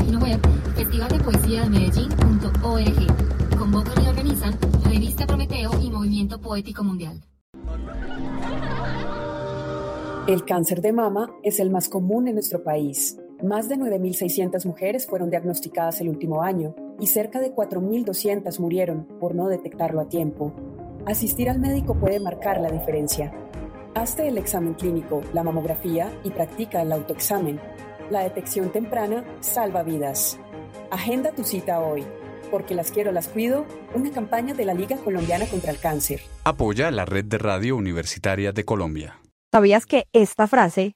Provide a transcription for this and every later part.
página web festivaldepoesiademedellin.org. Convocan y organizan Revista Prometeo y Movimiento Poético Mundial. El cáncer de mama es el más común en nuestro país. Más de 9.600 mujeres fueron diagnosticadas el último año y cerca de 4.200 murieron por no detectarlo a tiempo. Asistir al médico puede marcar la diferencia. Hazte el examen clínico, la mamografía y practica el autoexamen. La detección temprana salva vidas. Agenda tu cita hoy. Porque las quiero, las cuido, una campaña de la Liga Colombiana contra el Cáncer. Apoya la Red de Radio Universitaria de Colombia. ¿Sabías que esta frase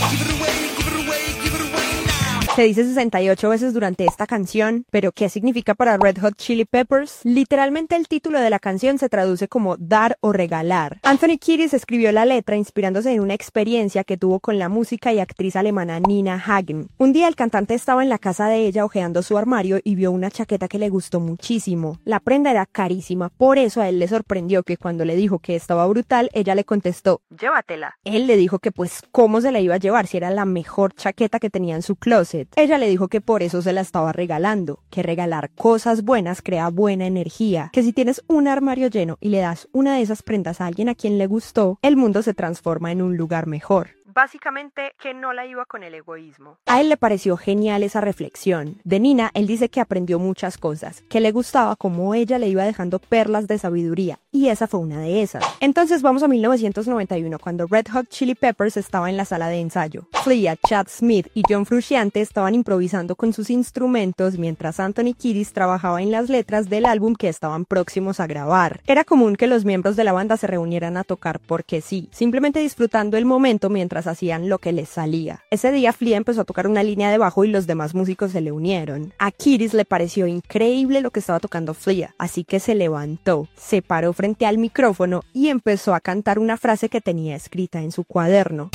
se dice 68 veces durante esta canción? ¿Pero qué significa para Red Hot Chili Peppers? Literalmente el título de la canción se traduce como dar o regalar. Anthony Kiedis escribió la letra inspirándose en una experiencia que tuvo con la música y actriz alemana Nina Hagen. Un día el cantante estaba en la casa de ella hojeando su armario y vio una chaqueta que le gustó muchísimo. La prenda era carísima, por eso a él le sorprendió que cuando le dijo que estaba brutal, ella le contestó, llévatela. Él le dijo que pues cómo se la iba a llevar si era la mejor chaqueta que tenía en su closet. Ella le dijo que por eso se la estaba regalando, que regalar cosas buenas crea buena energía, que si tienes un armario lleno y le das una de esas prendas a alguien a quien le gustó, el mundo se transforma en un lugar mejor. Básicamente, que no la iba con el egoísmo. A él le pareció genial esa reflexión. De Nina, él dice que aprendió muchas cosas, que le gustaba cómo ella le iba dejando perlas de sabiduría, y esa fue una de esas. Entonces vamos a 1991, cuando Red Hot Chili Peppers estaba en la sala de ensayo. Flea, Chad Smith y John Frusciante estaban improvisando con sus instrumentos, mientras Anthony Kiedis trabajaba en las letras del álbum que estaban próximos a grabar. Era común que los miembros de la banda se reunieran a tocar porque sí, simplemente disfrutando el momento mientras hacían lo que les salía. Ese día Flea empezó a tocar una línea de bajo y los demás músicos se le unieron. A Kiedis le pareció increíble lo que estaba tocando Flea, así que se levantó, se paró frente al micrófono y empezó a cantar una frase que tenía escrita en su cuaderno.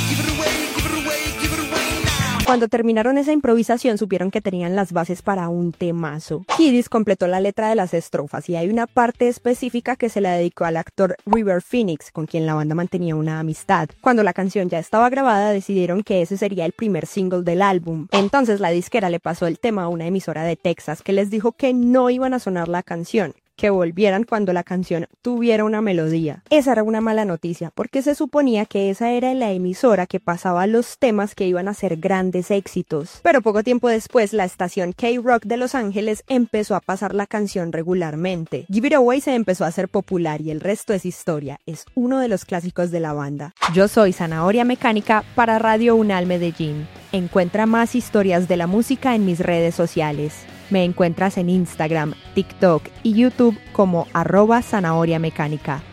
Cuando terminaron esa improvisación supieron que tenían las bases para un temazo. Kiedis completó la letra de las estrofas y hay una parte específica que se la dedicó al actor River Phoenix, con quien la banda mantenía una amistad. Cuando la canción ya estaba grabada decidieron que ese sería el primer single del álbum. Entonces la disquera le pasó el tema a una emisora de Texas que les dijo que no iban a sonar la canción, que volvieran cuando la canción tuviera una melodía. Esa era una mala noticia, porque se suponía que esa era la emisora que pasaba los temas que iban a ser grandes éxitos. Pero poco tiempo después, la estación K-Rock de Los Ángeles empezó a pasar la canción regularmente. Give It Away se empezó a hacer popular y el resto es historia. Es uno de los clásicos de la banda. Yo soy Zanahoria Mecánica para Radio UNAL Medellín. Encuentra más historias de la música en mis redes sociales. Me encuentras en Instagram, TikTok y YouTube como @zanahoriamecánica.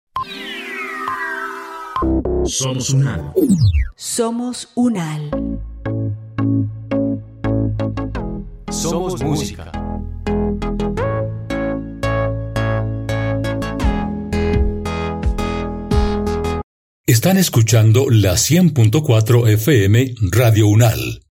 Somos UNAL. Somos UNAL. Somos música. Están escuchando la 100.4 FM Radio UNAL.